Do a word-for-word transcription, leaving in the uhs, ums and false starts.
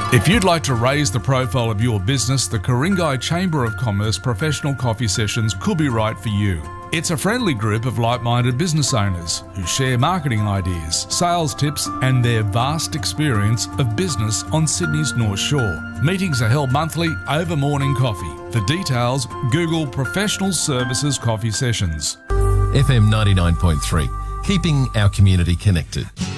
If you'd like to raise the profile of your business, the Ku-ring-gai Chamber of Commerce Professional Coffee Sessions could be right for you. It's a friendly group of like-minded business owners who share marketing ideas, sales tips and their vast experience of business on Sydney's North Shore. Meetings are held monthly over morning coffee. For details, Google Professional Services Coffee Sessions. F M ninety-nine point three, keeping our community connected.